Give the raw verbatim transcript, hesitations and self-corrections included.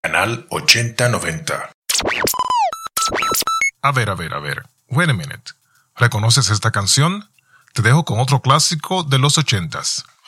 Canal ochenta noventa. A ver, a ver, a ver. Wait a minute. ¿Reconoces esta canción? Te dejo con otro clásico de los ochentas.